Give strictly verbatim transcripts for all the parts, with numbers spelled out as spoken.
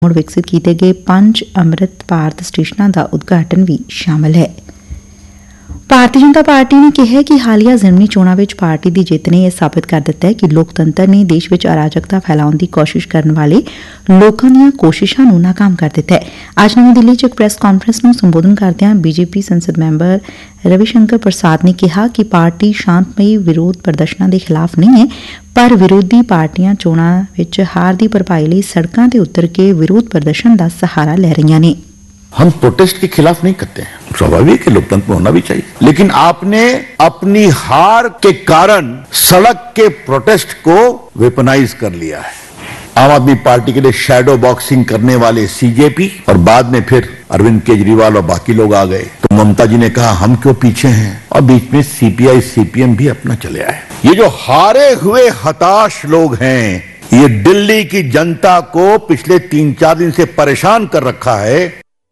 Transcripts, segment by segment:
ਮੁੜ ਵਿਕਸਿਤ ਕੀਤੇ ਗਏ ਪੰਜ ਅੰਮ੍ਰਿਤ ਭਾਰਤ ਸਟੇਸ਼ਨਾਂ ਦਾ ਉਦਘਾਟਨ ਵੀ ਸ਼ਾਮਲ ਹੈ। ਭਾਰਤੀ ਜਨਤਾ ਪਾਰਟੀ ਨੇ ਕਿਹਾ ਕਿ ਹਾਲੀਆ ਜ਼ਿਮਨੀ ਚੋਣਾਂ ਵਿੱਚ ਪਾਰਟੀ ਦੀ ਜਿੱਤ ਨੇ ਇਹ ਸਾਬਿਤ ਕਰ ਦਿੱਤਾ ਹੈ ਕਿ ਲੋਕਤੰਤਰ ਨੇ ਦੇਸ਼ ਵਿੱਚ ਅਰਾਜਕਤਾ ਫੈਲਾਉਣ ਦੀ ਕੋਸ਼ਿਸ਼ ਕਰਨ ਵਾਲੇ ਲੋਕਾਂ ਦੀਆਂ ਕੋਸ਼ਿਸ਼ਾਂ ਨੂੰ ਨਾਕਾਮ ਕਰ ਦਿੱਤਾ ਹੈ। ਅੱਜ ਨਵੀਂ ਦਿੱਲੀ 'ਚ ਇੱਕ ਪ੍ਰੈਸ ਕਾਨਫਰੰਸ ਨੂੰ ਸੰਬੋਧਨ ਕਰਦਿਆਂ ਬੀਜੇਪੀ ਸੰਸਦ ਮੈਂਬਰ ਰਵੀ ਸ਼ੰਕਰ ਪ੍ਰਸਾਦ ਨੇ ਕਿਹਾ ਕਿ ਪਾਰਟੀ ਸ਼ਾਂਤਮਈ ਵਿਰੋਧ ਪ੍ਰਦਰਸ਼ਨਾਂ ਦੇ ਖਿਲਾਫ ਨਹੀਂ ਹੈ, ਪਰ ਵਿਰੋਧੀ ਪਾਰਟੀਆਂ ਚੋਣਾਂ ਵਿੱਚ ਹਾਰ ਦੀ ਭਰਪਾਈ ਲਈ ਸੜਕਾਂ ਤੇ ਉਤਰ ਕੇ ਵਿਰੋਧ ਪ੍ਰਦਰਸ਼ਨ ਦਾ ਸਹਾਰਾ ਲੈ ਰਹੀਆਂ ਨੇ। हम प्रोटेस्ट के खिलाफ नहीं करते हैं, स्वाभाविक है, लोकतंत्र में होना भी चाहिए, लेकिन आपने अपनी हार के कारण सड़क के प्रोटेस्ट को वेपनाइज कर लिया है। आम आदमी पार्टी के लिए शैडो बॉक्सिंग करने वाले सीजेपी और बाद में फिर अरविंद केजरीवाल और बाकी लोग आ गए तो ममता जी ने कहा हम क्यों पीछे हैं, और बीच में सीपीआई सीपीएम भी अपना चले आए। ये जो हारे हुए हताश लोग हैं, ये दिल्ली की जनता को पिछले तीन चार दिन से परेशान कर रखा है।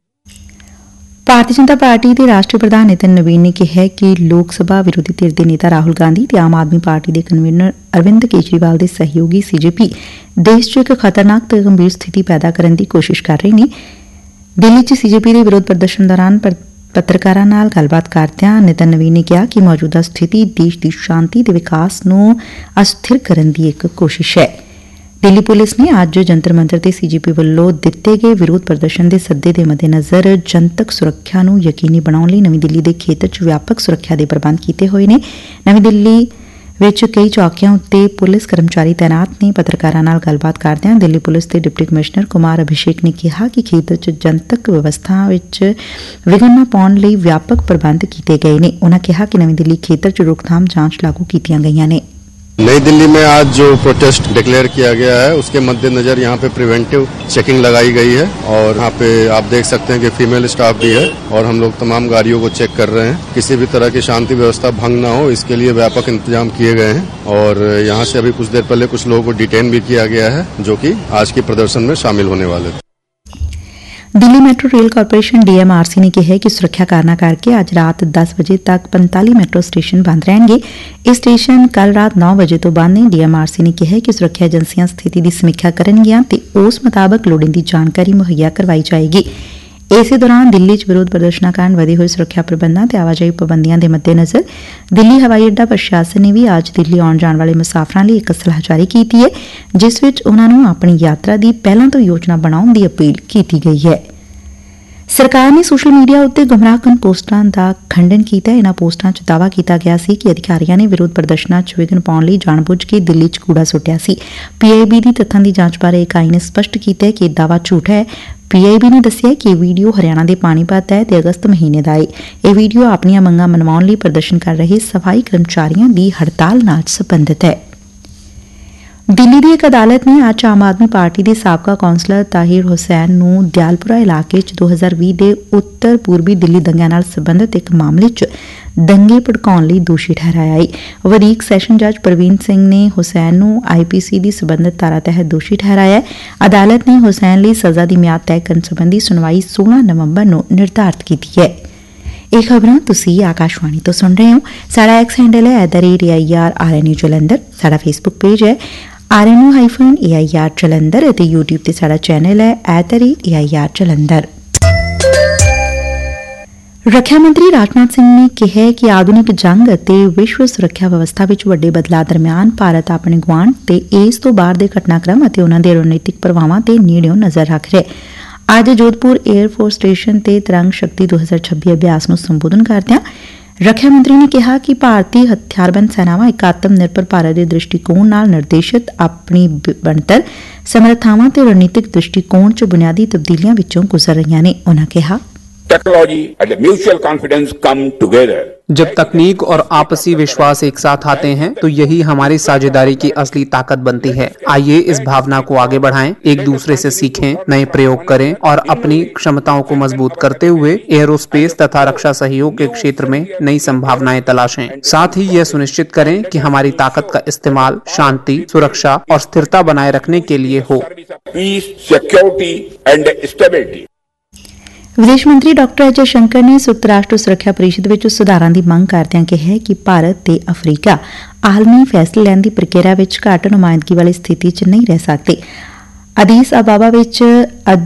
ਭਾਰਤੀ ਜਨਤਾ ਪਾਰਟੀ ਦੇ ਰਾਸ਼ਟਰੀ ਪ੍ਰਧਾਨ ਨਿਤਿਨ ਨਵੀਨ ਨੇ ਕਿਹਾ ਕਿ ਲੋਕ ਸਭਾ ਵਿਰੋਧੀ ਧਿਰ ਦੇ ਨੇਤਾ ਰਾਹੁਲ ਗਾਂਧੀ ਤੇ ਆਮ ਆਦਮੀ ਪਾਰਟੀ ਦੇ ਕਨਵੀਨਰ ਅਰਵਿੰਦ ਕੇਜਰੀਵਾਲ ਦੇ ਸਹਿਯੋਗੀ ਸੀਜੇਪੀ ਦੇਸ਼ 'ਚ ਇੱਕ ਖਤਰਨਾਕ ਤੇ ਗੰਭੀਰ ਸਥਿਤੀ ਪੈਦਾ ਕਰਨ ਦੀ ਕੋਸ਼ਿਸ਼ ਕਰ ਰਹੇ ਨੇ। ਦਿੱਲੀ 'ਚ ਸੀਜੇਪੀ ਦੇ ਵਿਰੋਧ ਪ੍ਰਦਰਸ਼ਨ ਦੌਰਾਨ ਪੱਤਰਕਾਰਾਂ ਨਾਲ ਗੱਲਬਾਤ ਕਰਦਿਆਂ ਨਿਤਿਨ ਨਵੀਨ ਨੇ ਕਿਹਾ ਕਿ ਮੌਜੂਦਾ ਸਥਿਤੀ ਦੇਸ਼ ਦੀ ਸ਼ਾਂਤੀ ਤੇ ਵਿਕਾਸ ਨੂੰ ਅਸਥਿਰ ਕਰਨ ਦੀ ਇੱਕ ਕੋਸ਼ਿਸ਼ ਹੈ। ਦਿੱਲੀ ਪੁਲਿਸ ਨੇ ਅੱਜ ਜੰਤਰ ਮੰਤਰ ਤੇ ਸੀਜੇਪੀ ਵੱਲੋਂ ਦਿੱਤੇ ਗਏ ਵਿਰੋਧ ਪ੍ਰਦਰਸ਼ਨ ਦੇ ਸੱਦੇ ਦੇ ਮੱਦੇਨਜ਼ਰ ਜਨਤਕ ਸੁਰੱਖਿਆ ਨੂੰ ਯਕੀਨੀ ਬਣਾਉਣ ਲਈ ਨਵੀਂ ਦਿੱਲੀ ਦੇ ਖੇਤਰ 'ਚ ਵਿਆਪਕ ਸੁਰੱਖਿਆ ਦੇ ਪ੍ਰਬੰਧ ਕੀਤੇ ਹੋਏ ਨੇ। ਨਵੀਂ ਦਿੱਲੀ ਵਿੱਚ ਕਈ ਚੌਕੀਆਂ ਉੱਤੇ ਪੁਲਿਸ ਕਰਮਚਾਰੀ ਤੈਨਾਤ ਨੇ। ਪੱਤਰਕਾਰਾਂ ਨਾਲ ਗੱਲਬਾਤ ਕਰਦਿਆਂ ਦਿੱਲੀ ਪੁਲਿਸ ਦੇ ਡਿਪਟੀ ਕਮਿਸ਼ਨਰ ਕੁਮਾਰ ਅਭਿਸ਼ੇਕ ਨੇ ਕਿਹਾ ਕਿ ਖੇਤਰ 'ਚ ਜਨਤਕ ਵਿਵਸਥਾ ਵਿੱਚ ਵਿਘਨ ਨਾ ਪਾਉਣ ਲਈ ਵਿਆਪਕ ਪ੍ਰਬੰਧ ਕੀਤੇ ਗਏ ਨੇ। ਉਨ੍ਹਾਂ ਕਿਹਾ ਕਿ ਨਵੀਂ ਦਿੱਲੀ ਖੇਤਰ 'ਚ ਰੋਕਥਾਮ ਜਾਂਚ ਲਾਗੂ ਕੀਤੀਆਂ ਗਈਆਂ ਨੇ। नई दिल्ली में आज जो प्रोटेस्ट डिक्लेयर किया गया है उसके मद्देनजर यहाँ पे प्रिवेंटिव चेकिंग लगाई गई है और यहाँ पे आप देख सकते हैं कि फीमेल स्टाफ भी है और हम लोग तमाम गाड़ियों को चेक कर रहे हैं। किसी भी तरह की शांति व्यवस्था भंग ना हो इसके लिए व्यापक इंतजाम किए गए हैं और यहाँ से अभी कुछ देर पहले कुछ लोगों को डिटेन भी किया गया है जो कि आज के प्रदर्शन में शामिल होने वाले थे। Delhi metro rail corporation D M R C ਨੇ ਕਿਹਾ ਕਿ ਸੁਰੱਖਿਆ ਕਾਰਨਾਂ ਕਰਕੇ ਅੱਜ ਰਾਤ ਦਸ ਵਜੇ ਤੱਕ ਪੰਤਾਲੀ ਮੈਟਰੋ ਸਟੇਸ਼ਨ ਬੰਦ ਰਹਿਣਗੇ। ਇਹ ਸਟੇਸ਼ਨ ਕੱਲ ਰਾਤ ਨੌ ਵਜੇ ਤੋਂ ਬੰਦ ਨੇ। ਡੀ ਐਮ ਆਰ ਸੀ ਨੇ ਕਿਹਾ ਕਿ ਸੁਰੱਖਿਆ ਏਜੰਸੀਆਂ ਸਥਿਤੀ ਦੀ ਸਮੀਖਿਆ ਕਰਨਗੀਆਂ ਤੇ ਉਸ ਮੁਤਾਬਕ ਲੋੜੀਂਦੀ ਜਾਣਕਾਰੀ ਮੁਹੱਈਆ ਕਰਵਾਈ ਜਾਏਗੀ। ਇਸੇ ਦੌਰਾਨ ਦਿੱਲੀ 'ਚ ਵਿਰੋਧ ਪ੍ਰਦਰਸ਼ਨਾਂ ਕਾਰਨ ਵਧੇ ਹੋਏ ਸੁਰੱਖਿਆ ਪ੍ਰਬੰਧਾਂ ਤੇ ਆਵਾਜਾਈ ਪਾਬੰਦੀਆਂ ਦੇ ਮੱਦੇਨਜ਼ਰ ਦਿੱਲੀ ਹਵਾਈ ਅੱਡਾ ਪ੍ਰਸ਼ਾਸਨ ਨੇ ਵੀ ਅੱਜ ਦਿੱਲੀ ਆਉਣ ਜਾਣ ਵਾਲੇ ਮੁਸਾਫਰਾਂ ਲਈ ਇੱਕ ਸਲਾਹ ਜਾਰੀ ਕੀਤੀ ਹੈ, ਜਿਸ ਵਿੱਚ ਉਨ੍ਹਾਂ ਨੂੰ ਆਪਣੀ ਯਾਤਰਾ ਦੀ ਪਹਿਲਾਂ ਤੋਂ ਯੋਜਨਾ ਬਣਾਉਣ ਦੀ ਅਪੀਲ ਕੀਤੀ ਗਈ ਹੈ। ਸਰਕਾਰ ਨੇ ਸੋਸ਼ਲ ਮੀਡੀਆ ਉੱਤੇ ਗੁੰਮਰਾਹਕੁਨ ਪੋਸਟਾਂ ਦਾ ਖੰਡਨ ਕੀਤਾ। ਇਨ੍ਹਾਂ ਪੋਸਟਾਂ 'ਚ ਦਾਅਵਾ ਕੀਤਾ ਗਿਆ ਸੀ ਕਿ ਅਧਿਕਾਰੀਆਂ ਨੇ ਵਿਰੋਧ ਪ੍ਰਦਰਸ਼ਨਾਂ 'ਚ ਵਿਘਨ ਪਾਉਣ ਲਈ ਜਾਣਬੁੱਝ ਕੇ ਦਿੱਲੀ 'ਚ ਕੂੜਾ ਸੁੱਟਿਆ ਸੀ। ਪੀ ਆਈ ਬੀ ਦੀ ਤੱਥਾਂ ਦੀ ਜਾਂਚ ਬਾਰੇ ਇਕਾਈ ਨੇ ਸਪਸ਼ਟ ਕੀਤਾ ਕਿ ਇਹ ਦਾਅਵਾ ਝੂਠ ਹੈ। ਪੀ ਆਈ ਬੀ ਨੇ ਦੱਸਿਆ ਕਿ ਇਹ ਵੀਡੀਓ ਹਰਿਆਣਾ ਦੇ ਪਾਣੀਪਤ ਹੈ ਤੇ ਅਗਸਤ ਮਹੀਨੇ ਦਾ ਹੈ। ਇਹ ਵੀਡੀਓ ਆਪਣੀਆਂ ਮੰਗਾਂ ਮਨਵਾਉਣ ਲਈ ਪ੍ਰਦਰਸ਼ਨ ਕਰ ਰਹੇ ਸਫਾਈ ਕਰਮਚਾਰੀਆਂ ਦੀ ਹੜਤਾਲ ਨਾਲ ਸੰਬੰਧਿਤ ਹੈ। ਦਿੱਲੀ ਦੀ ਇੱਕ ਅਦਾਲਤ ਨੇ ਅੱਜ ਆਮ ਆਦਮੀ ਪਾਰਟੀ ਦੇ ਸਾਬਕਾ ਕੌਂਸਲਰ ਤਾਹਿਰ ਹੁਸੈਨ ਨੂੰ ਦਿਆਲਪੁਰਾ ਇਲਾਕੇ 'ਚ ਦੋ ਹਜ਼ਾਰ ਵੀਹ ਦੇ ਉੱਤਰ ਪੂਰਬੀ ਦਿੱਲੀ ਦੰਗਿਆਂ ਨਾਲ ਸੰਬੰਧਿਤ ਇੱਕ ਮਾਮਲੇ 'ਚ ਦੰਗੇ ਭੜਕਾਉਣ ਲਈ ਦੋਸ਼ੀ ਠਹਿਰਾਇਆ ਹੈ। ਵਧੀਕ ਸੈਸ਼ਨ ਜੱਜ ਪ੍ਰਵੀਨ ਸਿੰਘ ਨੇ ਹੁਸੈਨ ਨੂੰ ਆਈ ਪੀ ਸੀ ਦੀ ਸਬੰਧਤ ਧਾਰਾ ਤਹਿਤ ਦੋਸ਼ੀ ਠਹਿਰਾਇਆ ਹੈ। ਅਦਾਲਤ ਨੇ ਹੁਸੈਨ ਲਈ ਸਜ਼ਾ ਦੀ ਮਿਆਦ ਤੈਅ ਕਰਨ ਸੰਬੰਧੀ ਸੁਣਵਾਈ ਸੋਲਾਂ ਨਵੰਬਰ ਨੂੰ ਨਿਰਧਾਰਤ ਕੀਤੀ ਹੈ। ਇਹ ਖਬਰਾਂ ਤੁਸੀਂ ਆਕਾਸ਼ਵਾਣੀ ਤੋਂ ਸੁਣ ਰਹੇ ਹੋ। ਸਾਡਾ ਐਕਸ ਹੈਂਡਲ ਹੈ at the rate A I R R N U Jalandhar. ਸਾਡਾ ਫੇਸਬੁੱਕ ਪੇਜ ਹੈ R N U hyphen A I R Jalandhar ਅਤੇ ਯੂਟਿਊਬ ਤੇ ਸਾਡਾ ਚੈਨਲ ਹੈ at the rate A I R Jalandhar. ਰੱਖਿਆ ਮੰਤਰੀ ਰਾਜਨਾਥ ਸਿੰਘ ਨੇ ਕਿਹਾ ਕਿ ਆਧੁਨਿਕ ਜੰਗ ਅਤੇ ਵਿਸ਼ਵ ਸੁਰੱਖਿਆ ਵਿਵਸਥਾ ਵਿੱਚ ਵੱਡੇ ਬਦਲਾਅ ਦਰਮਿਆਨ ਭਾਰਤ ਆਪਣੇ ਗੁਆਂਢ ਤੇ ਇਸ ਤੋਂ ਬਾਹਰ ਦੇ ਘਟਨਾਕ੍ਰਮ ਅਤੇ ਉਨ੍ਹਾਂ ਦੇ ਰਣਨੀਤਿਕ ਪ੍ਰਭਾਵਾਂ ਤੇ ਨੇੜਿਓਂ ਨਜ਼ਰ ਰੱਖ ਰਿਹਾ। ਅੱਜ ਜੋਧਪੁਰ ਏਅਰ ਫੋਰਸ ਸਟੇਸ਼ਨ ਤੇ ਤਿਰੰਗ ਸ਼ਕਤੀ ਦੋ ਹਜ਼ਾਰ ਛੱਬੀ ਅਭਿਆਸ ਨੂੰ ਸੰਬੋਧਨ ਕਰਦਿਆਂ ਰੱਖਿਆ ਮੰਤਰੀ ਨੇ ਕਿਹਾ ਕਿ ਭਾਰਤੀ ਹਥਿਆਰਬੰਦ ਸੈਨਾਵਾਂ ਇੱਕ ਆਤਮ ਨਿਰਭਰ ਭਾਰਤ ਦੇ ਦ੍ਰਿਸ਼ਟੀਕੋਣ ਨਾਲ ਨਿਰਦੇਸ਼ਿਤ ਆਪਣੀ ਬਣਤਰ ਸਮਰੱਥਾਵਾਂ ਤੇ ਰਣਨੀਤਿਕ ਦ੍ਰਿਸ਼ਟੀਕੋਣ 'ਚ ਬੁਨਿਆਦੀ ਤਬਦੀਲੀਆਂ ਵਿੱਚੋਂ ਗੁਜ਼ਰ ਰਹੀਆਂ ਨੇ। ਉਨ੍ਹਾਂ ਕਿਹਾ technology and mutual confidence come together. जब तकनीक और आपसी विश्वास एक साथ आते हैं तो यही हमारी साझेदारी की असली ताकत बनती है। आइए इस भावना को आगे बढ़ाएं, एक दूसरे से सीखें, नए प्रयोग करें और अपनी क्षमताओं को मजबूत करते हुए एयरोस्पेस तथा रक्षा सहयोग के क्षेत्र में नई संभावनाएं तलाशें। साथ ही यह सुनिश्चित करें कि हमारी ताकत का इस्तेमाल शांति, सुरक्षा और स्थिरता बनाए रखने के लिए हो। Piece, security and stability. ਵਿਦੇਸ਼ ਮੰਤਰੀ ਡਾਕਟਰ ਅਜੇ ਸ਼ੰਕਰ ਨੇ ਸੰਯੁਕਤ ਰਾਸ਼ਟਰ ਸੁਰੱਖਿਆ ਪਰਿਸ਼ਦ ਵਿੱਚ ਸੁਧਾਰਾਂ ਦੀ ਮੰਗ ਕਰਦਿਆਂ ਕਿਹਾ ਕਿ ਭਾਰਤ ਤੇ ਅਫਰੀਕਾ ਆਲਮੀ ਫੈਸਲੇ ਲੈਣ ਦੀ ਪ੍ਰਕਿਰਿਆ ਵਿੱਚ ਘੱਟ ਨੁਮਾਇੰਦਗੀ ਵਾਲੀ ਸਥਿਤੀ 'ਚ ਨਹੀਂ ਰਹਿ ਸਕਦੇ। ਅਦੀਸ ਅਬਾਬਾ ਵਿੱਚ